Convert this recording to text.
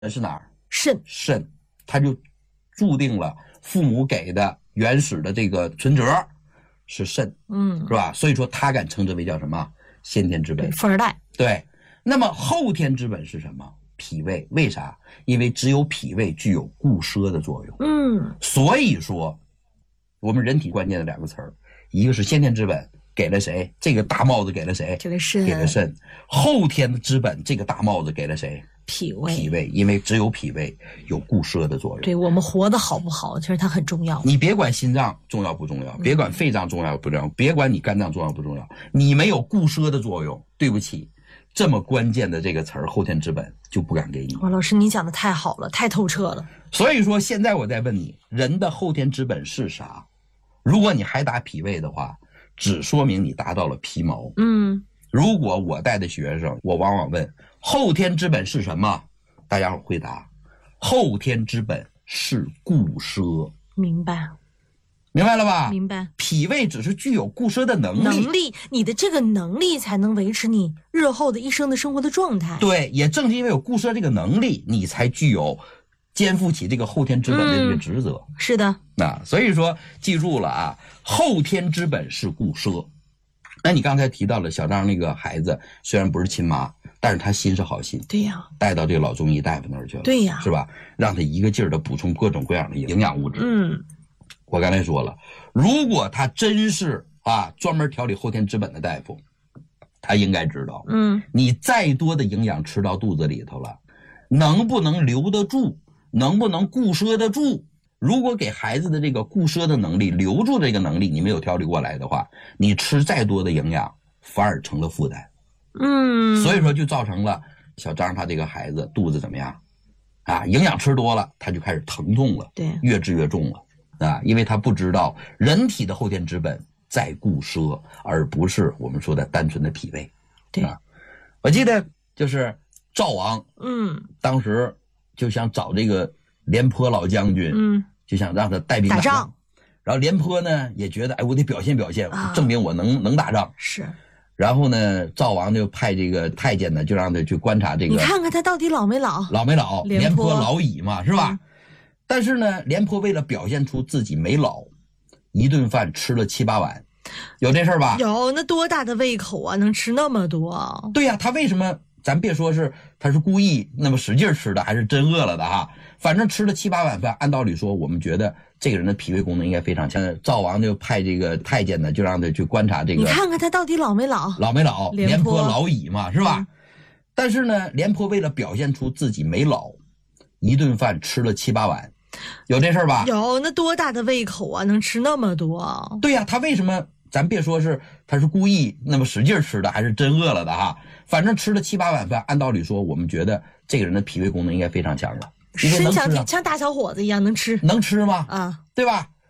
是哪儿？ 肾， 它就注定了父母给的原始的这个存折是肾，是吧？所以说他敢称之为叫什么先天之本， 富二代。 对，那么后天之本是什么？脾胃。为啥？因为只有脾胃具有固摄的作用。所以说我们人体关键的2个词儿，一个是先天之本给了谁？这个大帽子给了谁？ 给了肾。 给了肾。后天的之本，这个大帽子给了谁？ 脾胃。 脾胃，因为只有脾胃有固摄的作用。 对，我们活得好不好，其实它很重要。 你别管心脏重要不重要，别管肺脏重要不重要，别管你肝脏重要不重要，你没有固摄的作用，对不起，这么关键的这个词儿后天之本就不敢给你。 哇，老师你讲的太好了，太透彻了。 所以说现在我在问你，人的后天之本是啥？如果你还答脾胃的话，只说明你达到了皮毛。如果我带的学生，我往往问后天之本是什么，大家回答后天之本是固摄。明白了吧？ 明白。 脾胃只是具有固摄的能力， 你的这个能力才能维持你日后的一生的生活的状态。 对，也正是因为有固摄这个能力，你才具有肩负起这个后天之本的这个职责。 是的。 所以说记住了啊，后天之本是固摄。那你刚才提到了小张那个孩子，虽然不是亲妈，但是他心是好心。 对呀。 带到这个老中医大夫那儿去了。 对呀。 是吧？让他一个劲儿的补充各种各样的营养物质。我刚才说了，如果他真是专门调理后天之本的大夫，他应该知道，你再多的营养吃到肚子里头了，能不能留得住，能不能固摄得住？如果给孩子的这个固摄的能力、留住这个能力你没有调理过来的话，你吃再多的营养反而成了负担。所以说就造成了小张他这个孩子肚子怎么样营养吃多了他就开始疼痛了， 对， 越治越重了因为他不知道人体的后天之本在固摄，而不是我们说的单纯的脾胃。 对， 我记得就是赵王，当时就想找这个廉颇老将军，就想让他带兵打仗。然后廉颇呢也觉得，我得表现表现，证明我能打仗。 是。 然后呢，赵王就派这个太监呢，就让他去观察这个。 你看看他到底老没老？ 老没老？廉颇老矣嘛，是吧？但是呢，廉颇为了表现出自己没老，一顿饭吃了7、8碗，有这事儿吧？ 有，那多大的胃口啊，能吃那么多？ 对呀，他为什么？咱别说是他是故意那么使劲吃的，还是真饿了的反正吃了7、8碗饭，按道理说，我们觉得这个人的脾胃功能应该非常强。赵王就派这个太监呢，就让他去观察这个。 你看看他到底老没老？ 老没老？廉颇老矣嘛，是吧？但是呢，廉颇为了表现出自己没老，一顿饭吃了7、8碗，有这事儿吧？ 有，那多大的胃口啊，能吃那么多？ 对呀，他为什么？咱别说是他是故意那么使劲吃的，还是真饿了的反正吃了7、8碗饭，按道理说，我们觉得这个人的脾胃功能应该非常强了。 身强体像大小伙子一样能吃。 能吃吗？ 对吧？